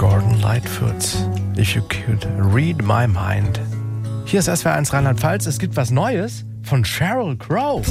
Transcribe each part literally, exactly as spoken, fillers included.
Gordon Lightfoot, If You Could Read My Mind. Hier ist S W R eins Rheinland-Pfalz. Es gibt was Neues von Sheryl Crow.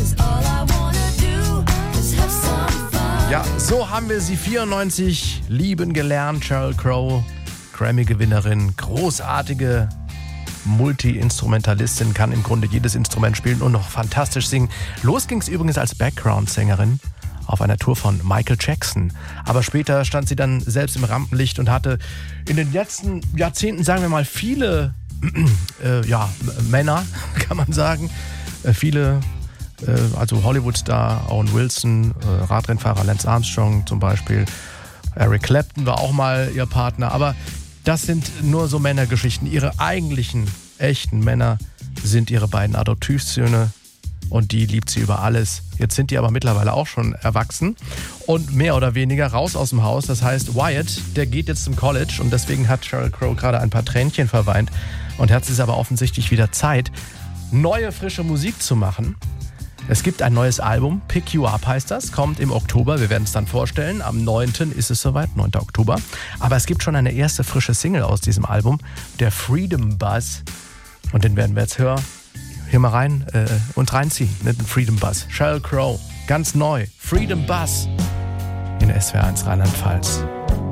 Ja, so haben wir sie vierundneunzig lieben gelernt. Sheryl Crow, Grammy-Gewinnerin, großartige Multi-Instrumentalistin, kann im Grunde jedes Instrument spielen und noch fantastisch singen. Los ging es übrigens als Background-Sängerin auf einer Tour von Michael Jackson. Aber später stand sie dann selbst im Rampenlicht und hatte in den letzten Jahrzehnten, sagen wir mal, viele äh, ja, Männer, kann man sagen. Äh, viele, äh, also Hollywood-Star Owen Wilson, äh, Radrennfahrer Lance Armstrong zum Beispiel. Eric Clapton war auch mal ihr Partner. Aber das sind nur so Männergeschichten. Ihre eigentlichen, echten Männer sind ihre beiden Adoptivsöhne. Und die liebt sie über alles. Jetzt sind die aber mittlerweile auch schon erwachsen und mehr oder weniger raus aus dem Haus. Das heißt, Wyatt, der geht jetzt zum College und deswegen hat Sheryl Crow gerade ein paar Tränchen verweint. Und hat es aber offensichtlich wieder Zeit, neue, frische Musik zu machen. Es gibt ein neues Album, Pick You Up heißt das, kommt im Oktober. Wir werden es dann vorstellen. Am neunten ist es soweit, neunten Oktober. Aber es gibt schon eine erste frische Single aus diesem Album, der Freedom Buzz. Und den werden wir jetzt hören. Hier mal rein äh, und reinziehen mit dem Freedom Buzz. Sheryl Crow, ganz neu, Freedom Buzz in S W R eins Rheinland-Pfalz.